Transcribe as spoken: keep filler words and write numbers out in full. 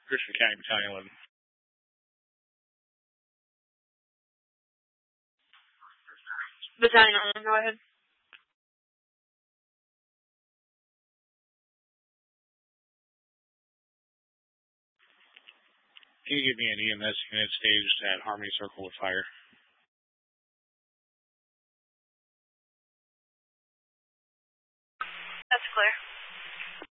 Griffin County Battalion eleven. Battalion eleven, go ahead. Can you give me an E M S unit staged at Harmony Circle with fire? That's clear.